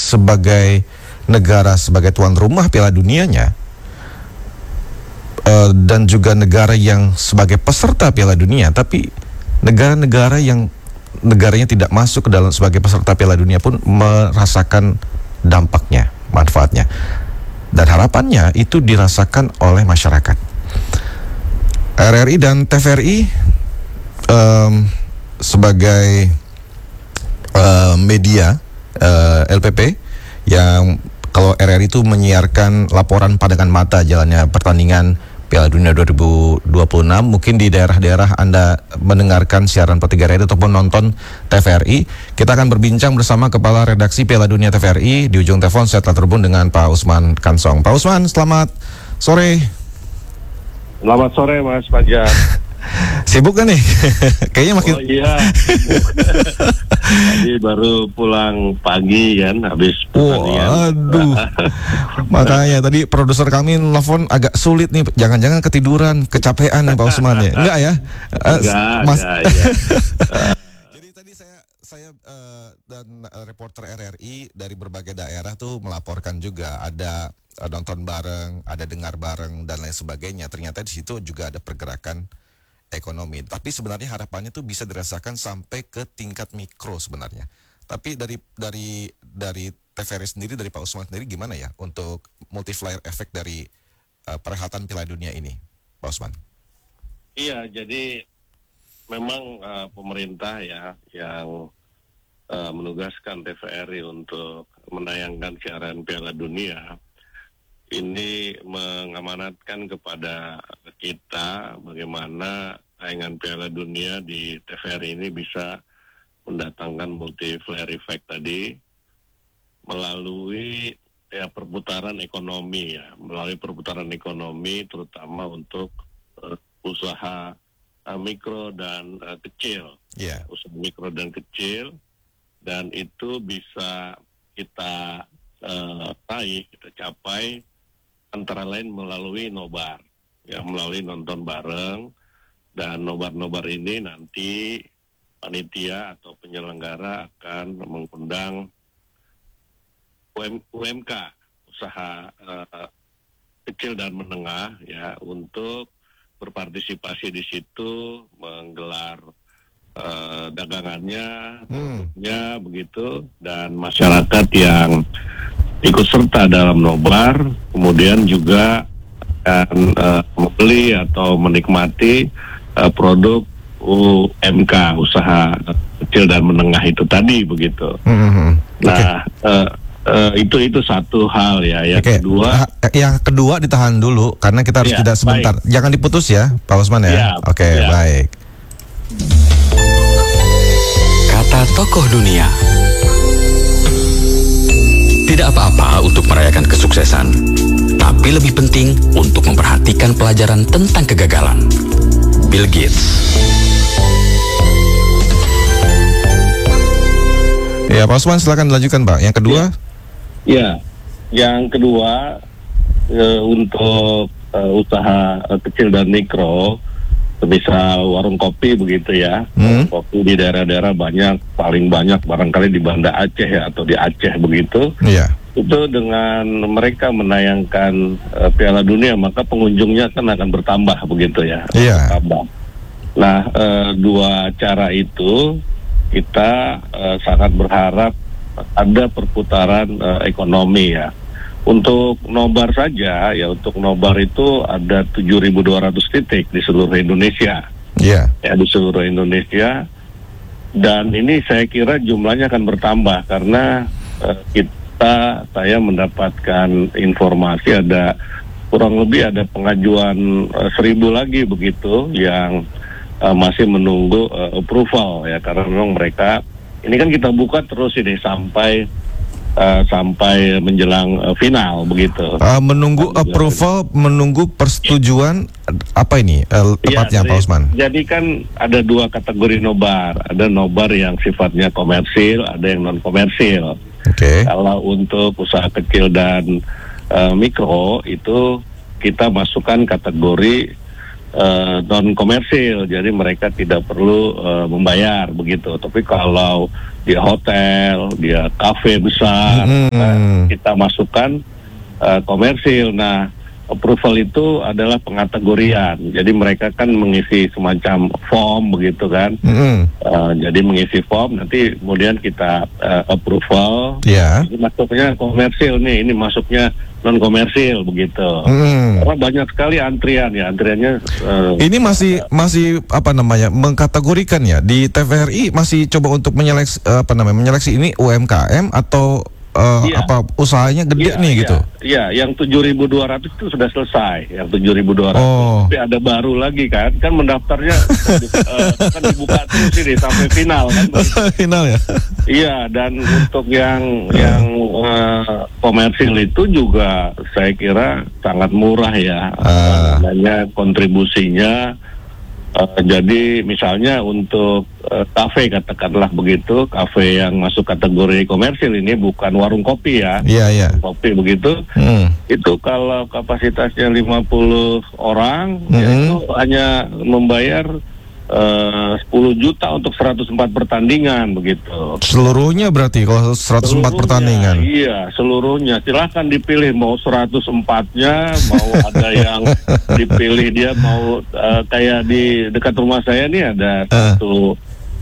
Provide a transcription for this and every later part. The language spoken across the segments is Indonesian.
sebagai negara, sebagai tuan rumah Piala Dunianya, dan juga negara yang sebagai peserta Piala Dunia, tapi negara-negara yang negaranya tidak masuk ke dalam sebagai peserta Piala Dunia pun merasakan dampaknya, manfaatnya, dan harapannya itu dirasakan oleh masyarakat. RRI dan TVRI sebagai media LPP yang kalau RRI itu menyiarkan laporan pandangan mata jalannya pertandingan Piala Dunia 2026, mungkin di daerah-daerah Anda mendengarkan siaran Pro3 ataupun nonton TVRI. Kita akan berbincang bersama Kepala Redaksi Piala Dunia TVRI. Di ujung telepon saya telah terhubung dengan Pak Usman Kansong. Pak Usman, selamat sore. Selamat sore Mas Fajar. Sibuk kan nih? Kayaknya makin... Oh iya. Tadi baru pulang pagi kan, habis pertandingan. Waduh. Makanya tadi produser kami nelfon agak sulit nih. Jangan-jangan ketiduran, kecapean nih Pak Usman ya? Enggak ya? Mas. Jadi tadi saya dan reporter RRI dari berbagai daerah tuh melaporkan juga ada nonton bareng, ada dengar bareng dan lain sebagainya. Ternyata di situ juga ada pergerakan ekonomi. Tapi sebenarnya harapannya tuh bisa dirasakan sampai ke tingkat mikro sebenarnya. Tapi dari TVRI sendiri, dari Pak Usman sendiri gimana ya untuk multiplier efek dari perhelatan Piala Dunia ini, Pak Usman? Iya, jadi memang pemerintah ya yang menugaskan TVRI untuk menayangkan siaran Piala Dunia ini mengamanatkan kepada kita bagaimana tayangan Piala Dunia di TVRI ini bisa mendatangkan multiplier effect tadi melalui perputaran ekonomi ya, melalui perputaran ekonomi terutama untuk usaha mikro dan kecil, usaha mikro dan kecil, dan itu bisa kita raih, kita capai antara lain melalui nobar, ya, melalui nonton bareng, dan nobar-nobar ini nanti panitia atau penyelenggara akan mengundang UMK, usaha kecil dan menengah, ya, untuk berpartisipasi di situ, menggelar dagangannya, produknya begitu, dan masyarakat yang ikut serta dalam nobar kemudian juga akan membeli atau menikmati produk UMK, usaha kecil dan menengah itu tadi begitu. Nah, itu satu hal ya. Yang kedua ditahan dulu karena kita harus jeda sebentar. Baik. Jangan diputus ya, Pak Usman ya. Oke, baik. Kata tokoh dunia. Tidak apa-apa untuk merayakan kesuksesan, tapi lebih penting untuk memperhatikan pelajaran tentang kegagalan. Bill Gates. Ya, Pak Usman silakan dilanjutkan, Pak. Yang kedua? Ya, yang kedua untuk usaha kecil dan mikro, misal warung kopi begitu ya. Kopi di daerah-daerah paling banyak barangkali di Banda Aceh ya, atau di Aceh begitu. Itu dengan mereka menayangkan Piala Dunia, maka pengunjungnya kan akan bertambah begitu ya. Bertambah. Nah, dua cara itu kita sangat berharap ada perputaran ekonomi ya. Untuk nobar saja ya, untuk nobar itu ada 7.200 titik di seluruh Indonesia. Ya, di seluruh Indonesia. Dan ini saya kira jumlahnya akan bertambah karena saya mendapatkan informasi ada kurang lebih ada pengajuan 1.000 lagi begitu yang masih menunggu approval ya, karena memang mereka ini kan kita buka terus ini sampai menjelang final begitu. Menunggu approval, menunggu persetujuan apa ini tepatnya, Pak Usman? Jadi kan ada dua kategori nobar, ada nobar yang sifatnya komersil, ada yang non komersil. Kalau untuk usaha kecil dan mikro itu kita masukkan kategori non komersil, jadi mereka tidak perlu membayar begitu. Tapi kalau dia hotel, dia kafe besar, kita masukkan komersil. Nah, approval itu adalah pengkategorian. Jadi mereka kan mengisi semacam form begitu kan. Jadi mengisi form, nanti kemudian kita approval. Ini masuknya komersil nih, ini masuknya non komersil begitu. Karena banyak sekali antrian ya, antriannya. Ini masih apa namanya mengkategorikan ya di TVRI, masih coba untuk menyeleksi ini UMKM atau apa usahanya gede nih gitu. Iya, yang 7.200 itu sudah selesai, yang 7.200. Tapi ada baru lagi kan mendaftarnya kan dibuka terus ini sampai final kan. Final ya. Iya, dan untuk yang komersil itu juga saya kira sangat murah ya. Namanya kontribusinya. Jadi misalnya untuk kafe, katakanlah begitu, kafe yang masuk kategori komersil ini bukan warung kopi ya. Kopi begitu. Itu kalau kapasitasnya 50 orang, ya itu hanya membayar 10 juta untuk 104 pertandingan begitu. Seluruhnya berarti kalau 104 pertandingan. Iya, seluruhnya. Silahkan dipilih mau 104-nya, mau ada yang dipilih dia mau kayak di dekat rumah saya nih ada satu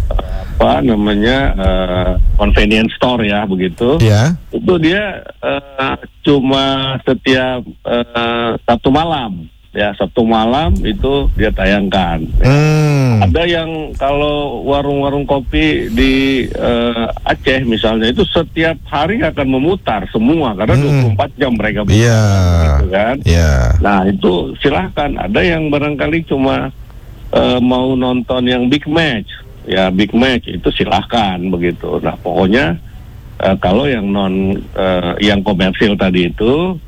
convenience store ya begitu. Itu dia cuma setiap Sabtu malam. Ya, Sabtu malam itu dia tayangkan. Ada yang kalau warung-warung kopi di Aceh misalnya itu setiap hari akan memutar semua karena 24 jam mereka buka, gitu kan. Nah itu silahkan. Ada yang barangkali cuma mau nonton yang big match, ya big match itu silahkan begitu. Nah pokoknya kalau yang yang komersil tadi itu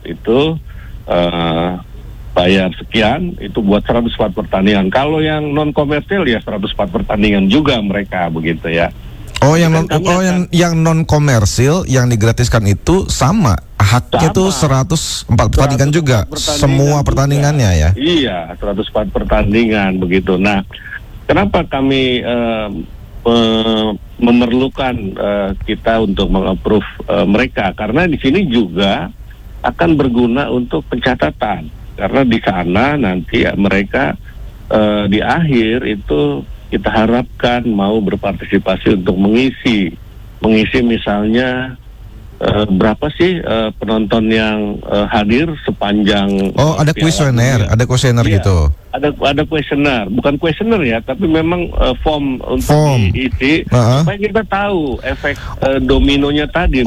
bayar sekian itu buat 104 pertandingan. Kalau yang non komersil ya 104 pertandingan juga mereka begitu ya. Yang non komersil yang digratiskan itu sama haknya tuh 104 pertandingan juga semua pertandingannya ya. Iya, 104 pertandingan begitu. Nah, kenapa kami memerlukan kita untuk meng-approve mereka? Karena di sini juga akan berguna untuk pencatatan. Karena di sana nanti mereka di akhir itu kita harapkan mau berpartisipasi untuk mengisi misalnya berapa sih penonton yang hadir sepanjang. Ada kuesioner gitu. Ada kuesioner, bukan kuesioner ya, tapi memang form untuk diisi supaya kita tahu efek dominonya tadi.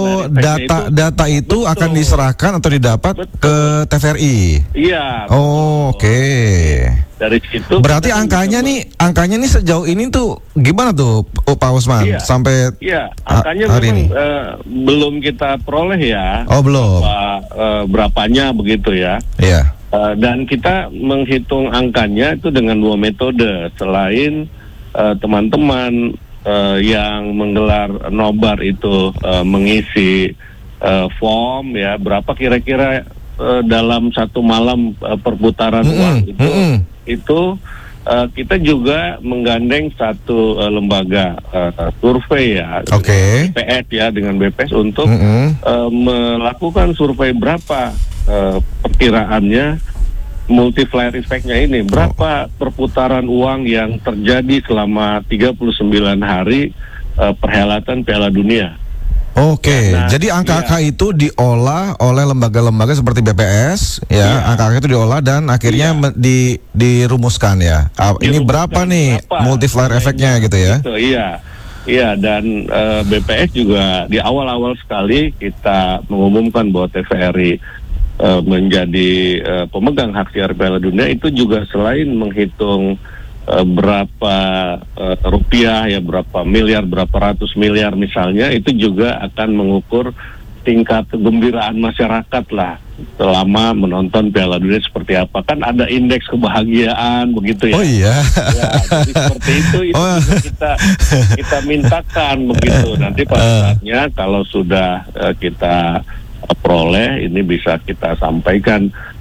Data itu akan diserahkan atau didapat ke TVRI. Iya. Oke. Dari situ. Berarti angkanya nih sejauh ini tuh gimana tuh Pak Usman sampai angkanya hari memang ini belum kita peroleh ya. Belum. Berapanya begitu ya. Iya. Dan kita menghitung angkanya itu dengan 2 metode. Selain teman-teman yang menggelar nobar itu mengisi form ya, berapa kira-kira dalam satu malam perputaran uang itu kita juga menggandeng satu lembaga survei ya, BPS ya, dengan BPS untuk melakukan survei berapa perkiraannya multiplier effect-nya ini, berapa perputaran uang yang terjadi selama 39 hari perhelatan Piala Dunia. Jadi angka-angka itu diolah oleh lembaga-lembaga seperti BPS ya, angka-angka itu diolah dan akhirnya dirumuskan ya. Ini berapa nih multiplier efeknya gitu ya? Iya, dan BPS juga di awal-awal sekali kita mengumumkan bahwa TVRI menjadi pemegang hak siar Piala Dunia itu juga selain menghitung berapa rupiah ya, berapa miliar, berapa ratus miliar misalnya, itu juga akan mengukur tingkat kegembiraan masyarakat lah selama menonton Piala Dunia seperti apa. Kan ada indeks kebahagiaan begitu ya. Ya, jadi seperti itu juga kita mintakan begitu. Nanti pada saatnya kalau sudah kita peroleh, ini bisa kita sampaikan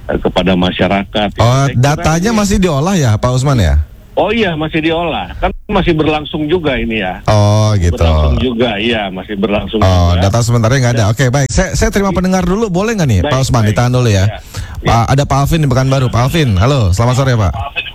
kepada masyarakat. Ya. Oh, datanya masih diolah ya Pak Usman ya? Oh iya, masih diolah. Kan masih berlangsung juga ini ya. Oh gitu. Berlangsung juga, iya masih berlangsung Oh, juga. data sebenarnya nggak ada. Oke, baik. Saya terima pendengar dulu, boleh nggak nih Baik, Pak Usman? baik. Ditahan dulu ya. Ya. Ada Pak Alvin di Pekanbaru. Pak Alvin, halo, selamat sore Pak.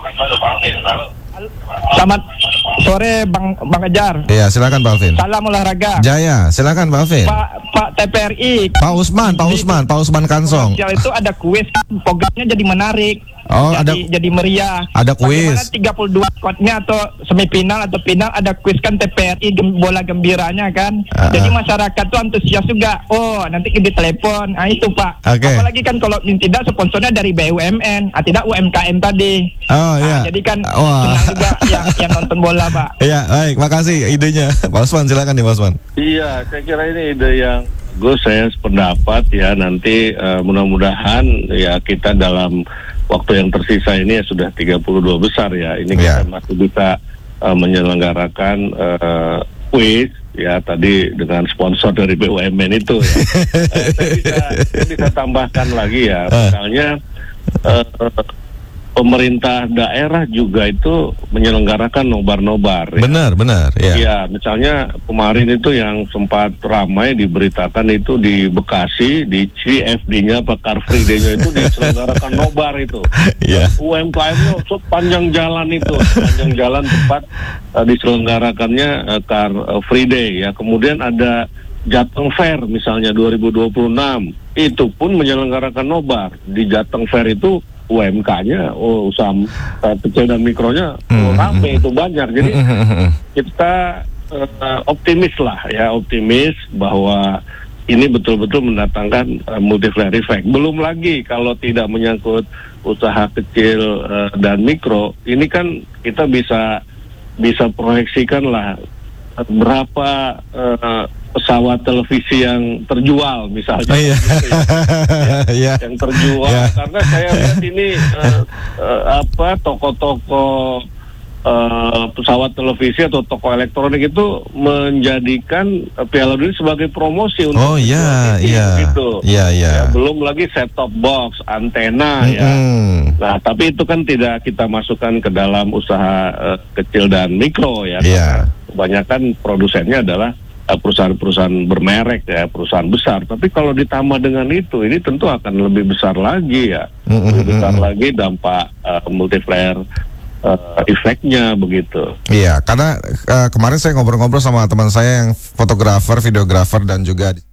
Selamat sore Bang Ejar. Iya, silakan Pak Alvin. Salam olahraga. Jaya, silakan Pak Alvin. Pak TPRI. Pak Usman Kansong. Sosial itu ada kuis, programnya jadi menarik. Oh, jadi meriah. ada kuis. Bagaimana 32 squadnya atau semifinal atau final ada kuis kan TPRI bola gembiranya kan. Jadi masyarakat tuh antusias juga. Oh, nanti di telepon. Nah itu Pak. Oke. Apalagi kan kalau tidak sponsornya dari BUMN, tidak UMKM tadi. Oh iya. Jadi kan Wah. senang juga yang nonton bola Pak. Iya, baik, makasih idenya. Pak Usman, silakan nih Pak Usman. Iya, saya kira ini ide yang bagus. Saya sependapat ya, nanti mudah-mudahan ya kita dalam waktu yang tersisa ini ya sudah 32 besar ya. Ini kita masih bisa menyelenggarakan kuis ya tadi dengan sponsor dari BUMN itu ya. saya bisa tambahkan lagi ya, misalnya pemerintah daerah juga itu menyelenggarakan nobar-nobar. Ya. Benar, ya. Ya, misalnya kemarin itu yang sempat ramai diberitakan itu di Bekasi, di CFD-nya, Car Free Day-nya itu diselenggarakan nobar itu. Iya. UMKM-nya sepanjang jalan itu, sepanjang jalan tempat diselenggarakannya Car Free Day. Ya, kemudian ada Jateng Fair misalnya 2026, itu pun menyelenggarakan nobar. Di Jateng Fair itu UMK-nya, usaha kecil dan mikronya ramai itu banyak. Jadi kita optimis lah ya, optimis bahwa ini betul-betul mendatangkan multiplier effect. Belum lagi kalau tidak menyangkut usaha kecil dan mikro, ini kan kita bisa proyeksikan lah berapa pesawat televisi yang terjual misalnya, yang terjual karena saya lihat ini toko-toko pesawat televisi atau toko elektronik itu menjadikan Piala Dunia sebagai promosi untuk gitu. Ya, belum lagi set top box, antena ya. Nah, tapi itu kan tidak kita masukkan ke dalam usaha kecil dan mikro ya. Kebanyakan produsennya adalah perusahaan-perusahaan bermerek ya, perusahaan besar. Tapi kalau ditambah dengan itu, ini tentu akan lebih besar lagi ya, lebih besar lagi dampak multiplier efeknya begitu. Iya, karena kemarin saya ngobrol-ngobrol sama teman saya yang fotografer, videografer dan juga